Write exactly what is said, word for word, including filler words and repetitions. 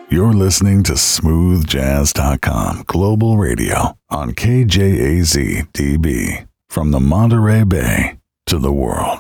You're listening to smooth jazz dot com Global Radio on K J A Z D B. From the Monterey Bay to the world.